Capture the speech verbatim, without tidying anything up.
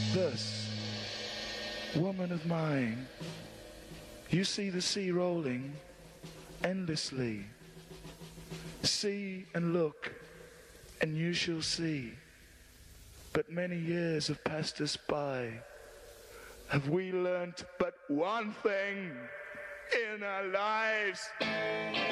Thus, woman of mine, you see the sea rolling endlessly. See and look, and you shall see. But many years have passed us by. Have we learnt but one thing in our lives?